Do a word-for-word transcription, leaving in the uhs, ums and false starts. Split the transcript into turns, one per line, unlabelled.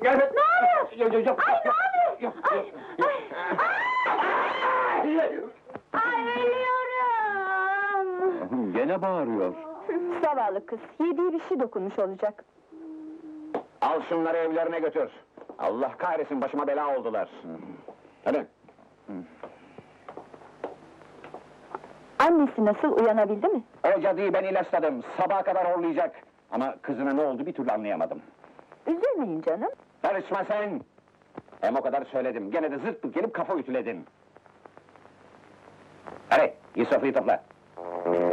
Gel.
Ne oluyor?
Yok, yok, yok.
Ay, ne oluyor?
Yok,
Ay,
yok.
ay,
Ay!
ay, ölüyorum!
Gene bağırıyor.
Zavallı kız, yediği bir şey dokunmuş olacak.
Al şunları evlerine götür. Allah kahretsin, başıma bela oldular. Hadi.
Annesi nasıl, uyanabildi mi?
O cadıyı ben ilaçladım, sabaha kadar horlayacak. Ama kızına ne oldu bir türlü anlayamadım.
Üzülmeyin canım.
Karışma sen! Hem o kadar söyledim, gene de zırt pırt gelip kafa ütüledin. Hadi, git sofrayı topla.